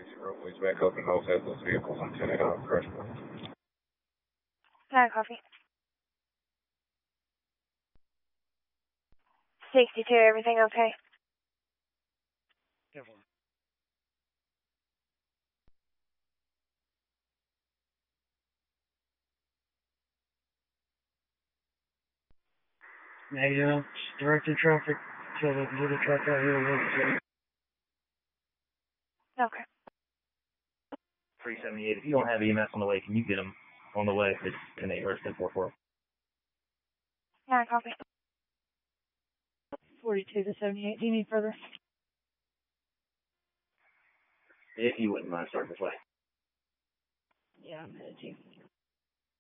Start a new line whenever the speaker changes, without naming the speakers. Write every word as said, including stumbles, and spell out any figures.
Please back up and hold those vehicles until they have crash points.
Nine copy. sixty-two, everything okay?
Careful. Negative. Directed traffic to the little truck out here.
Okay.
three seventy-eight. If you don't have E M S on the way, can you get them on the way? It's an eight or ten four four.
Nine copy.
forty-two to seventy-eight. Do you need further?
If you wouldn't mind, start this way.
Yeah, I'm headed to you.